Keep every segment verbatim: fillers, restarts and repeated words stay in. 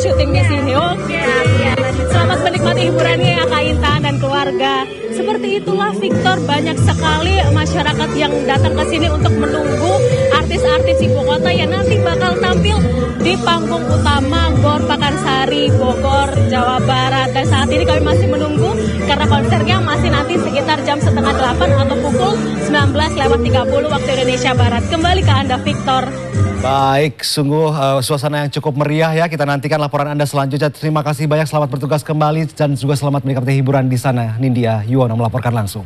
syuting di sini. Oke. Selamat menikmati hiburannya ya Kak Intan dan keluarga. Seperti itulah Victor, banyak sekali masyarakat yang datang ke sini untuk menunggu artis-artis ibu kota yang nanti bakal tampil di panggung utama Gor Pakansari, Bogor, Jawa Barat. Dan saat ini kami masih menunggu karena konsernya masih nanti sekitar jam setengah delapan atau pukul sembilan belas lewat tiga puluh waktu Indonesia Barat. Kembali ke Anda Victor. Baik, sungguh uh, suasana yang cukup meriah ya. Kita nantikan laporan Anda selanjutnya. Terima kasih banyak, selamat bertugas kembali dan juga selamat menikmati hiburan di sana. Nindya Yuwono melaporkan langsung.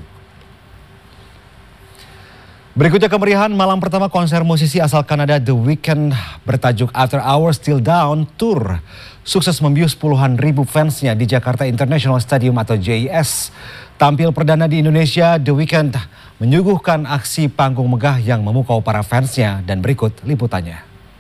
Berikutnya kemeriahan malam pertama konser musisi asal Kanada The Weeknd bertajuk After Hours Still Down Tour. Sukses membius puluhan ribu fansnya di Jakarta International Stadium atau J I S. Tampil perdana di Indonesia, The Weeknd menyuguhkan aksi panggung megah yang memukau para fansnya, dan berikut liputannya.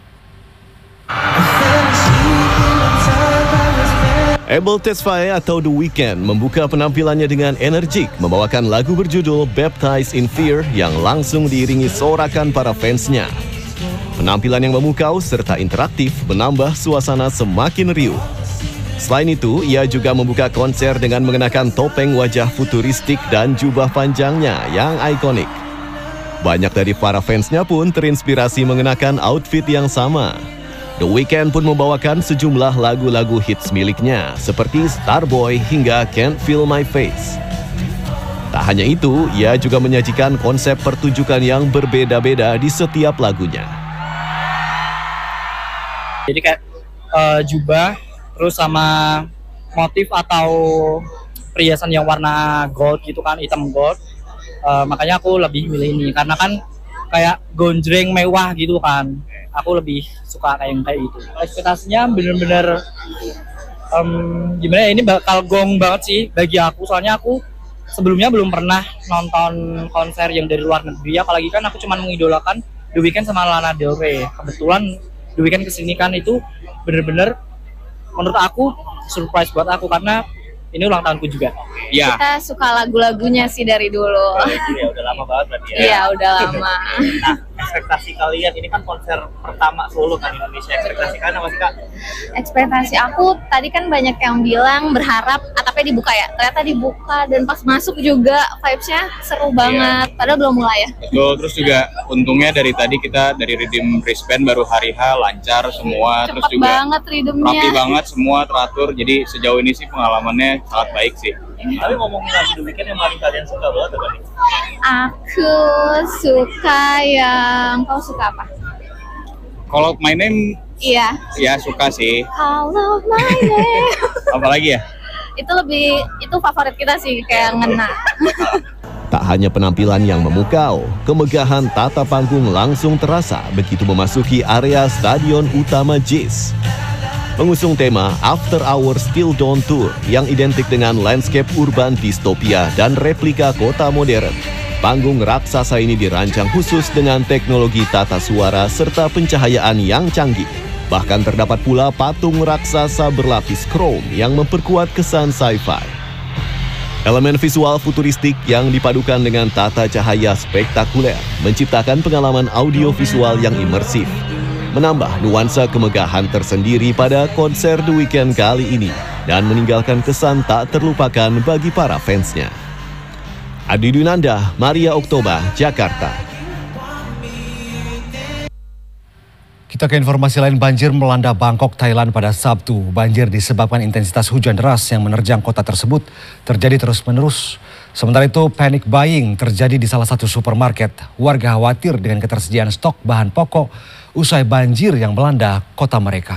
Abel Tesfaye atau The Weeknd membuka penampilannya dengan energik, membawakan lagu berjudul Baptized in Fear yang langsung diiringi sorakan para fansnya. Penampilan yang memukau serta interaktif menambah suasana semakin riuh. Selain itu, ia juga membuka konser dengan mengenakan topeng wajah futuristik dan jubah panjangnya yang ikonik. Banyak dari para fansnya pun terinspirasi mengenakan outfit yang sama. The Weeknd pun membawakan sejumlah lagu-lagu hits miliknya seperti Starboy hingga Can't Feel My Face. Tak hanya itu, ia juga menyajikan konsep pertunjukan yang berbeda-beda di setiap lagunya. Jadi kayak uh, jubah, terus sama motif atau perhiasan yang warna gold gitu kan, hitam gold. Uh, makanya aku lebih milih ini karena kan kayak gonjreng mewah gitu kan. Aku lebih suka kayak kayak gitu. Ekspektasinya bener-bener um, gimana ya, ini bakal gong banget sih bagi aku. Soalnya aku sebelumnya belum pernah nonton konser yang dari luar negeri. Apalagi kan aku cuma mengidolakan The Weeknd sama Lana Del Rey. Kebetulan The Weeknd kesini kan itu bener-bener menurut aku surprise buat aku karena ini ulang tahunku juga. Ya. Kita suka lagu-lagunya sih dari dulu. Oh, ya udah lama banget berarti ya. Iya, udah lama. Nah, ekspektasi kalian ini kan konser pertama solo kan Indonesia. Ekspektasi kalian apa sih Kak? Ekspektasi aku tadi kan banyak yang bilang berharap atapnya dibuka ya. Ternyata dibuka dan pas masuk juga vibes-nya seru banget. Iya. Padahal belum mulai ya. Betul, terus juga untungnya dari tadi kita dari Redeem Wristband baru hari H lancar semua. Cepet terus juga banget ridemnya. rapi banget semua teratur. Jadi sejauh ini sih pengalamannya sangat baik sih. Tapi ngomongin lagu The Weeknd yang paling kalian suka banget apa nih? Aku suka yang, kau suka apa? Call Out My Name, Iya. ya suka sih. Call Out My Name. Apalagi ya? Itu lebih, itu favorit kita sih, kayak ngena. Tak hanya penampilan yang memukau, kemegahan tata panggung langsung terasa begitu memasuki area stadion utama J I S. Mengusung tema After Hours Still Dawn Tour yang identik dengan landscape urban distopia dan replika kota modern. Panggung raksasa ini dirancang khusus dengan teknologi tata suara serta pencahayaan yang canggih. Bahkan terdapat pula patung raksasa berlapis chrome yang memperkuat kesan sci-fi. Elemen visual futuristik yang dipadukan dengan tata cahaya spektakuler menciptakan pengalaman audiovisual yang imersif, menambah nuansa kemegahan tersendiri pada konser The Weeknd kali ini dan meninggalkan kesan tak terlupakan bagi para fansnya. Adi Dunanda, Maria Oktober, Jakarta. Kita ke informasi lain, banjir melanda Bangkok, Thailand pada Sabtu. Banjir disebabkan intensitas hujan deras yang menerjang kota tersebut terjadi terus-menerus. Sementara itu panic buying terjadi di salah satu supermarket. Warga khawatir dengan ketersediaan stok bahan pokok usai banjir yang melanda kota mereka.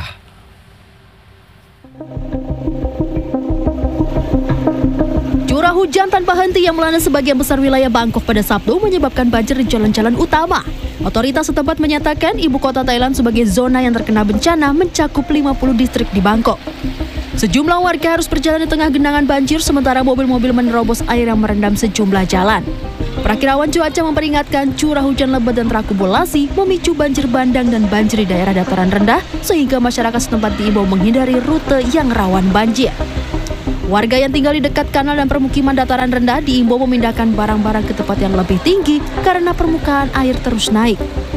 Curah hujan tanpa henti yang melanda sebagian besar wilayah Bangkok pada Sabtu menyebabkan banjir di jalan-jalan utama. Otoritas setempat menyatakan ibu kota Thailand sebagai zona yang terkena bencana mencakup lima puluh distrik di Bangkok. Sejumlah warga harus berjalan di tengah genangan banjir sementara mobil-mobil menerobos air yang merendam sejumlah jalan. Perakirawan cuaca memperingatkan curah hujan lebat dan terakumulasi memicu banjir bandang dan banjir di daerah dataran rendah sehingga masyarakat setempat diimbau menghindari rute yang rawan banjir. Warga yang tinggal di dekat kanal dan permukiman dataran rendah diimbau memindahkan barang-barang ke tempat yang lebih tinggi karena permukaan air terus naik.